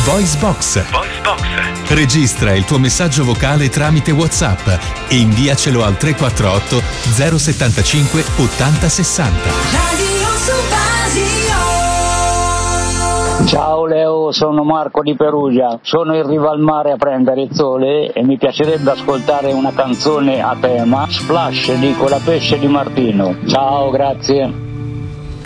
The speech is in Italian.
Voice Box. Registra il tuo messaggio vocale tramite WhatsApp e inviacelo al 348 075 80 60. Ciao Leo, sono Marco di Perugia, sono in riva al mare a prendere il sole e mi piacerebbe ascoltare una canzone a tema, Splash di Colapesce di Martino. Ciao, grazie.